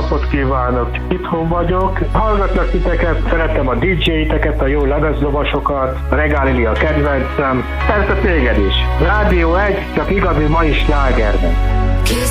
napot kívánok, itthon vagyok. Hallgatlak titeket, szeretem a DJ-teket, a jó lemezdobosokat, a Regálili a kedvencem, persze téged is. Rádió 1, csak igazi mai slágerben.